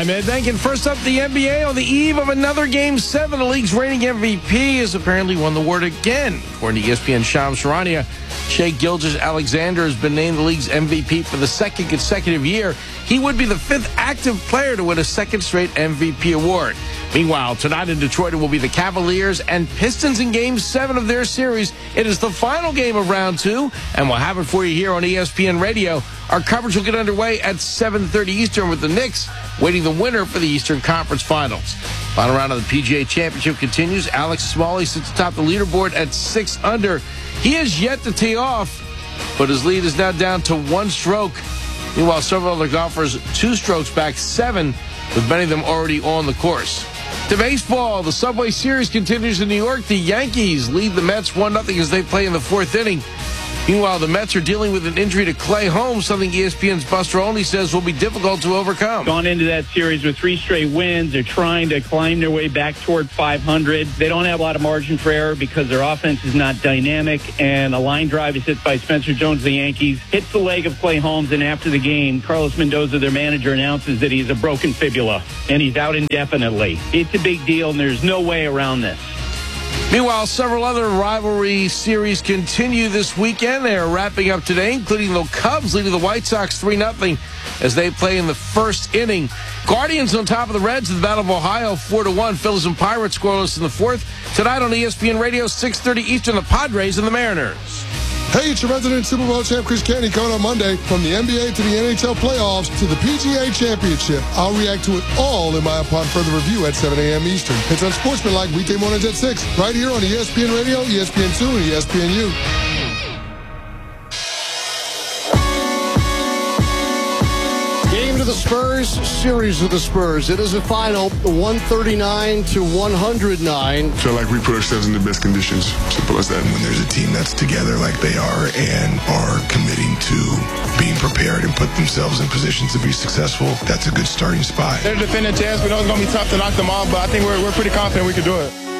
I'm Ed Benkin. First up, the NBA on the eve of another Game 7. The league's reigning MVP has apparently won the award again. According to ESPN Shams Charania, Shai Gilgeous-Alexander has been named the league's MVP for the second consecutive year. He would be the fifth active player to win a second straight MVP award. Meanwhile, tonight in Detroit, it will be the Cavaliers and Pistons in Game 7 of their series. It is the final game of Round 2, and we'll have it for you here on ESPN Radio. Our coverage will get underway at 7:30 Eastern with the Knicks waiting the winner for the Eastern Conference Finals. Final round of the PGA Championship continues. Alex Smalley sits atop the leaderboard at 6 under. He has yet to tee off, but his lead is now down to 1 stroke. Meanwhile, several other golfers 2 strokes back, 7, with many of them already on the course. To baseball, the Subway Series continues in New York. The Yankees lead the Mets 1-0 as they play in the 4th inning. Meanwhile, the Mets are dealing with an injury to Clay Holmes, something ESPN's Buster Olney says will be difficult to overcome. Gone into that series with 3 straight wins. They're trying to climb their way back toward 500. They don't have a lot of margin for error because their offense is not dynamic, and a line drive is hit by Spencer Jones of the Yankees, hits the leg of Clay Holmes, and after the game, Carlos Mendoza, their manager, announces that he has a broken fibula, and he's out indefinitely. It's a big deal, and there's no way around this. Meanwhile, several other rivalry series continue this weekend. They are wrapping up today, including the Cubs leading the White Sox 3-0 as they play in the 1st inning. Guardians on top of the Reds in the Battle of Ohio, 4-1. Phillies and Pirates scoreless in the 4th. Tonight on ESPN Radio, 6:30 Eastern, the Padres and the Mariners. Hey, it's your resident Super Bowl champ, Chris Canty, coming on Monday. From the NBA to the NHL playoffs to the PGA Championship. I'll react to it all in my upon further review at 7 a.m. Eastern. It's unsportsmanlike weekday mornings at 6, right here on ESPN Radio, ESPN2, and ESPNU. Game to the Spurs, series of the Spurs. It is a final, 139-109. Feel like we put ourselves in the best conditions. Simple as that. When there's a team that's together like they are and are committing to being prepared and put themselves in positions to be successful, that's a good starting spot. There's a defending chance. We know it's going to be tough to knock them off, but I think we're pretty confident we can do it.